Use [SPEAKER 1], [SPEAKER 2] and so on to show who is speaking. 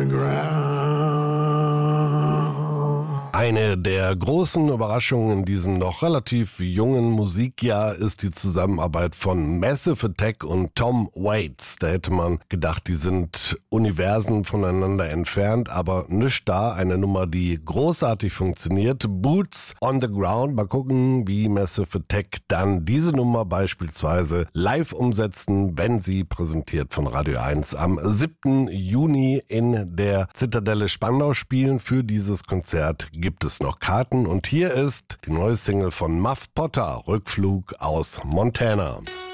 [SPEAKER 1] the ground.
[SPEAKER 2] Eine der großen Überraschungen in diesem noch relativ jungen Musikjahr ist die Zusammenarbeit von Massive Attack und Tom Waits. Da hätte man gedacht, die sind Universen voneinander entfernt, aber nichts da. Eine Nummer, die großartig funktioniert. Boots on the Ground. Mal gucken, wie Massive Attack dann diese Nummer beispielsweise live umsetzen, wenn sie präsentiert von Radio 1 am 7. Juni in der Zitadelle Spandau spielen. Für dieses Konzert gibt es noch Karten und hier ist die neue Single von Muff Potter, Rückflug aus Montana.